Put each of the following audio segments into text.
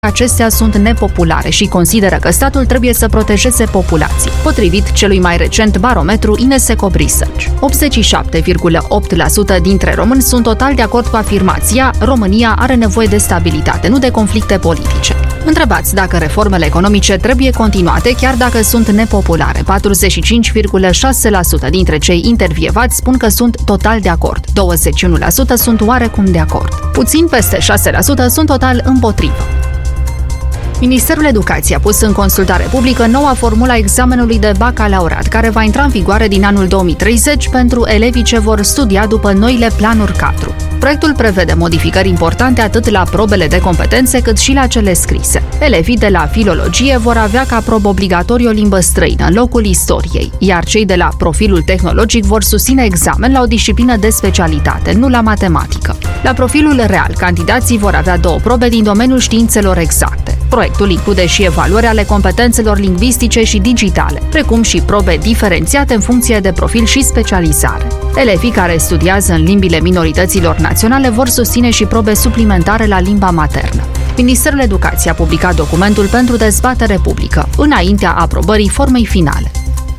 acestea sunt nepopulare și consideră că statul trebuie să protejeze populații, potrivit celui mai recent barometru Inesecob Research. 87,8% dintre români sunt total de acord cu afirmația "România are nevoie de stabilitate, nu de conflicte politice". Întrebați dacă reformele economice trebuie continuate, chiar dacă sunt nepopulare. 45,6% dintre cei intervievați spun că sunt total de acord. 21% sunt oarecum de acord. Puțin peste 6% sunt total împotrivă. Ministerul Educației a pus în consultare publică noua formulă a examenului de bacalaureat, care va intra în vigoare din anul 2030 pentru elevii ce vor studia după noile planuri cadru. Proiectul prevede modificări importante atât la probele de competențe cât și la cele scrise. Elevii de la filologie vor avea ca probă obligatorie o limbă străină în locul istoriei, iar cei de la profilul tehnologic vor susține examen la o disciplină de specialitate, nu la matematică. La profilul real, candidații vor avea 2 probe din domeniul științelor exacte. Proiectul include și evaluări ale competențelor lingvistice și digitale, precum și probe diferențiate în funcție de profil și specializare. Elevii care studiază în limbile minorităților naționale vor susține și probe suplimentare la limba maternă. Ministerul Educației a publicat documentul pentru dezbatere publică, înaintea aprobării formei finale.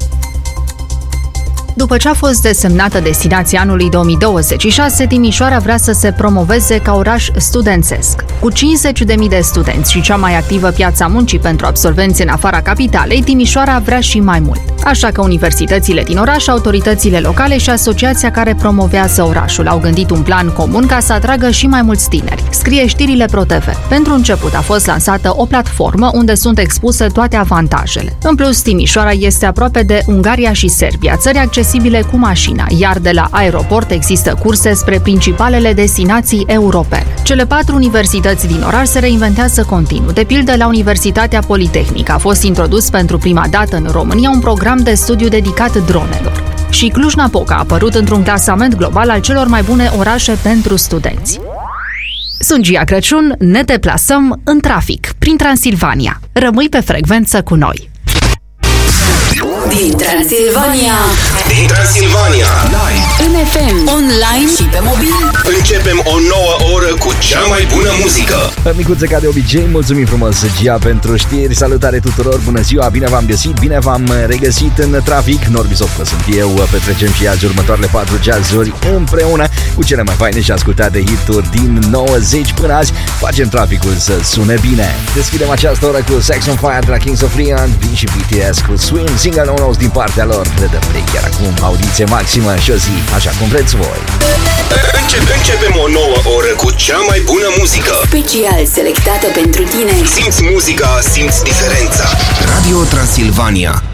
După ce a fost desemnată destinația anului 2026, Timișoara vrea să se promoveze ca oraș studențesc. Cu 50.000 de studenți și cea mai activă piața muncii pentru absolvenți în afara capitalei, Timișoara vrea și mai mult. Așa că universitățile din oraș, autoritățile locale și asociația care promovează orașul au gândit un plan comun ca să atragă și mai mulți tineri. Scrie știrile ProTV. Pentru început a fost lansată o platformă unde sunt expuse toate avantajele. În plus, Timișoara este aproape de Ungaria și Serbia, țări accesibile cu mașina, iar de la aeroport există curse spre principalele destinații europene. Cele 4 universități din oraș se reinventează continuu. De pildă, la Universitatea Politehnică a fost introdus pentru prima dată în România un program de studiu dedicat dronelor. Și Cluj-Napoca a apărut într-un clasament global al celor mai bune orașe pentru studenți. Sunt Gia Crăciun, ne deplasăm în trafic, prin Transilvania. Rămâi pe frecvență cu noi! Din Transilvania, Live, în FM, online și pe mobil. începem o nouă oră cu cea mai bună muzică. Micuțe, ca de obicei, mulțumim frumos, Gia, pentru știri. Salutare tuturor, bună ziua, bine v-am găsit, bine v-am regăsit în trafic. Norbi Sofcă sunt eu, petrecem și azi următoarele 4 jazzuri împreună cu cele mai faine și ascultate hituri din 90 până azi. Facem traficul să sune bine. Deschidem această oră cu Sex on Fire de la Kings of Leon, vin și BTS cu Swim, single nou din partea lor. Le dăm play chiar acum, audiție maximă și o zi, așa cum vreți voi. Începem o nouă oră cu cea mai bună muzică. Special selectată pentru tine. Simți muzica, simți diferența. Radio Transilvania.